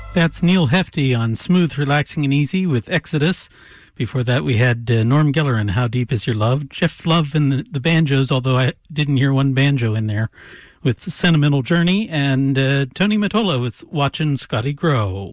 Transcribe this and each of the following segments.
That's Neil Hefti on Smooth, Relaxing, and Easy with Exodus. Before that, we had Norm Geller and How Deep Is Your Love? Jeff Love and the banjos, although I didn't hear one banjo in there, with Sentimental Journey, and Tony Mottola with Watchin' Scotty Grow.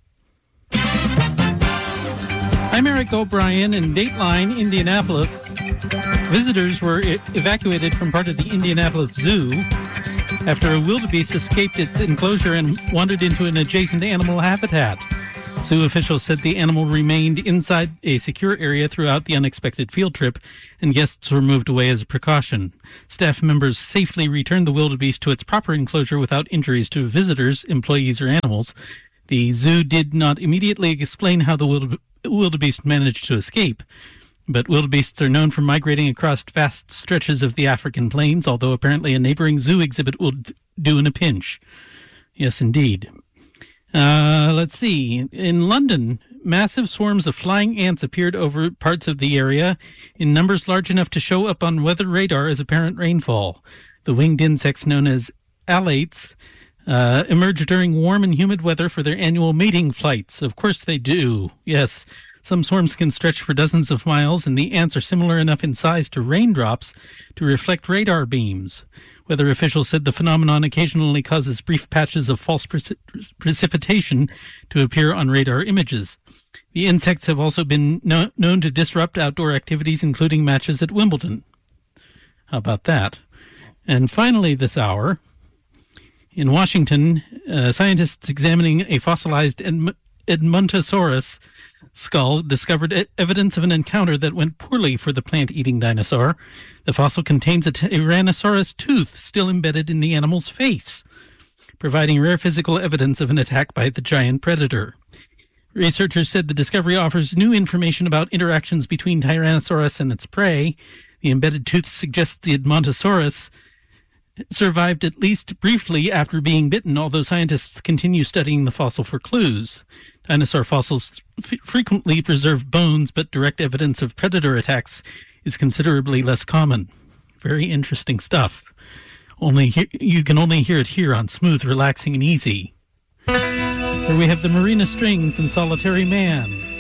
I'm Eric O'Brien in Dateline, Indianapolis. Visitors were evacuated from part of the Indianapolis Zoo after a wildebeest escaped its enclosure and wandered into an adjacent animal habitat. Zoo officials said the animal remained inside a secure area throughout the unexpected field trip, and guests were moved away as a precaution. Staff members safely returned the wildebeest to its proper enclosure without injuries to visitors, employees, or animals. The zoo did not immediately explain how the wildebeest managed to escape, but wildebeests are known for migrating across vast stretches of the African plains, although apparently a neighboring zoo exhibit will do in a pinch. Yes, indeed. Let's see. In London, massive swarms of flying ants appeared over parts of the area in numbers large enough to show up on weather radar as apparent rainfall. The winged insects known as alates emerge during warm and humid weather for their annual mating flights. Of course they do. Yes. Some swarms can stretch for dozens of miles, and the ants are similar enough in size to raindrops to reflect radar beams. Weather officials said the phenomenon occasionally causes brief patches of false precipitation to appear on radar images. The insects have also been known to disrupt outdoor activities, including matches at Wimbledon. How about that? And finally this hour, in Washington, scientists examining a fossilized Edmontosaurus skull discovered evidence of an encounter that went poorly for the plant-eating dinosaur. The fossil contains a Tyrannosaurus tooth still embedded in the animal's face, providing rare physical evidence of an attack by the giant predator. Researchers said the discovery offers new information about interactions between Tyrannosaurus and its prey. The embedded tooth suggests the Edmontosaurus survived at least briefly after being bitten, although scientists continue studying the fossil for clues. Dinosaur fossils frequently preserve bones, but direct evidence of predator attacks is considerably less common. Very interesting stuff. You can only hear it here on Smooth, Relaxing, and Easy, where we have the Marina Strings and Solitary Man.